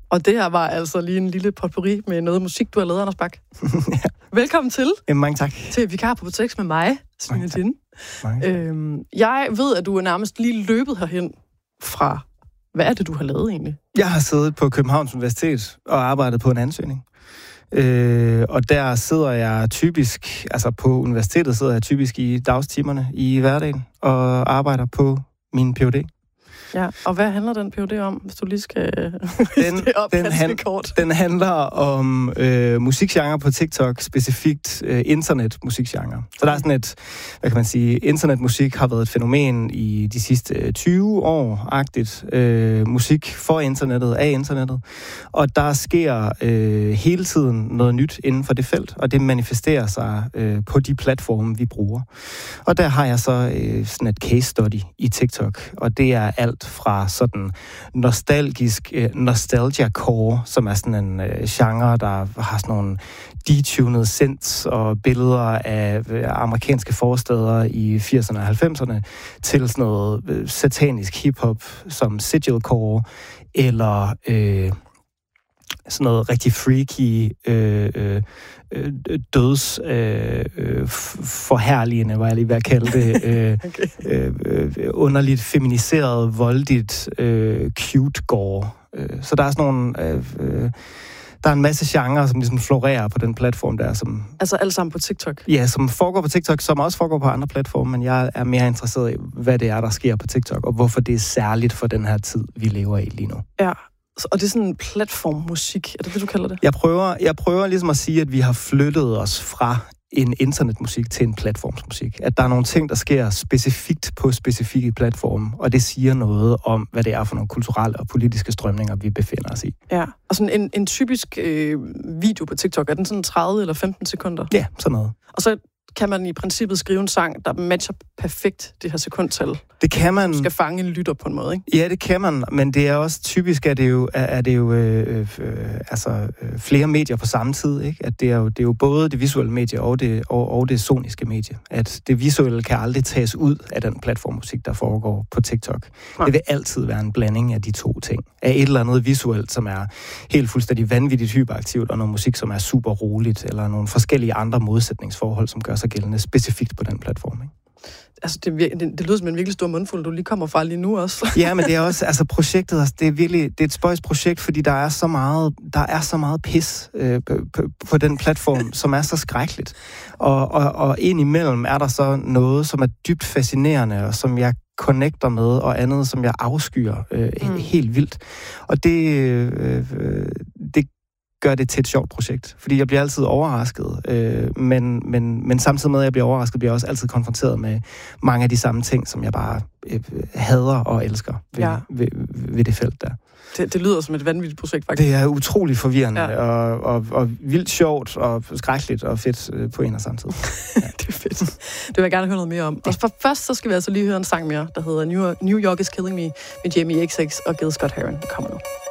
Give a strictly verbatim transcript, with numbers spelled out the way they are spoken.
Og det her var altså lige en lille potpourri med noget musik, du har lavet, Anders Bak. Ja. Velkommen til. Jamen, mange tak. Til Vikar på Tekst med mig, Svine Tinde. Mange Øhm, jeg ved, at du er nærmest lige løbet herhen fra... Hvad er det, du har lavet egentlig? Jeg har siddet på Københavns Universitet og arbejdet på en ansøgning. Øh, og der sidder jeg typisk, altså på universitetet sidder jeg typisk i dagstimerne i hverdagen og arbejder på min P H D. Ja, og hvad handler den P H D om, hvis du lige skal den, op den, han, kort? Den handler om øh, musikgenre på TikTok, specifikt øh, internetmusikgenre. Så der er sådan et, hvad kan man sige, internetmusik har været et fænomen i de sidste tyve år-agtigt. Øh, musik for internettet, af internettet. Og der sker øh, hele tiden noget nyt inden for det felt, og det manifesterer sig øh, på de platforme, vi bruger. Og der har jeg så øh, sådan et case study i TikTok, og det er alt fra sådan nostalgisk uh, nostalgia-core, som er sådan en uh, genre, der har sådan nogle detunede synths og billeder af uh, amerikanske forstæder i firserne og halvfemserne, til sådan noget uh, satanisk hip-hop som sigilcore, eller uh, sådan noget rigtig freaky øh, øh, døds øh, øh, forherligende, var jeg lige ved at kalde det. Øh, okay. øh, øh, underligt feminiseret, voldigt, øh, cute gore. Øh, så der er sådan nogle... Øh, øh, der er en masse genrer, som ligesom florerer på den platform der. Som, altså alt sammen på TikTok? Ja, som foregår på TikTok, som også foregår på andre platforme, men jeg er mere interesseret i, hvad det er, der sker på TikTok, og hvorfor det er særligt for den her tid, vi lever i lige nu. Ja. Og det er sådan en platformmusik, er det det, du kalder det? Jeg prøver, jeg prøver ligesom at sige, at vi har flyttet os fra en internetmusik til en platformsmusik. At der er nogle ting, der sker specifikt på specifikke platforme, og det siger noget om, hvad det er for nogle kulturelle og politiske strømninger, vi befinder os i. Ja, og sådan en, en typisk øh, video på TikTok, er den sådan tredive eller femten sekunder? Ja, sådan noget. Og så kan man i princippet skrive en sang, der matcher perfekt det her sekundtal. Det kan man. Du skal fange en lytter på en måde, ikke? Ja, det kan man, men det er også typisk, at det jo er, er det jo øh, øh, altså øh, flere medier på samme tid, ikke? At det er jo det er jo både det visuelle medie og det og, og det soniske medie. At det visuelle kan aldrig tages ud af den platformmusik, der foregår på TikTok. Nej. Det vil altid være en blanding af de to ting. Af et eller andet visuelt, som er helt fuldstændig vanvittigt hyperaktivt, og noget musik, som er super roligt, eller nogle forskellige andre modsætningsforhold, som gør sig gældende specifikt på den platform, ikke? Altså, det, det, det lyder som en virkelig stor mundfuld, du lige kommer fra lige nu også. Ja, men det er også, altså projektet, altså, det er virkelig, det er et spøjs projekt, fordi der er så meget, der er så meget pis øh, på, på den platform, som er så skrækkeligt. Og, og, og indimellem er der så noget, som er dybt fascinerende, og som jeg connecter med, og andet, som jeg afskyer øh, mm. helt vildt. Og det, øh, det gør det til et sjovt projekt, fordi jeg bliver altid overrasket, øh, men, men, men samtidig med, at jeg bliver overrasket, bliver jeg også altid konfronteret med mange af de samme ting, som jeg bare øh, hader og elsker ved, ja. ved, ved, ved det felt der. Det, det lyder som et vanvittigt projekt, faktisk. Det er utrolig forvirrende, ja. og, og, og vildt sjovt, og skrækkeligt, og fedt øh, på en og samme tid. Ja. Det er fedt. Det vil jeg gerne høre noget mere om. Og for først, så skal vi altså lige høre en sang mere, der hedder New York, New York is Killing Me, med Jamie X X og Gil Scott-Heron. Det kommer nu.